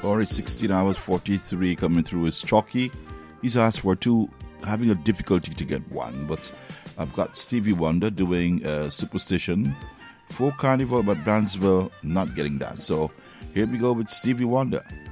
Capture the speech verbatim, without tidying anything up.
Or it's sixteen hours forty-three coming through is Chalky. He's asked for two, having a difficulty to get one, but I've got Stevie Wonder doing uh, Superstition. Folk Carnival, but Bransville not getting that. So here we go with Stevie Wonder.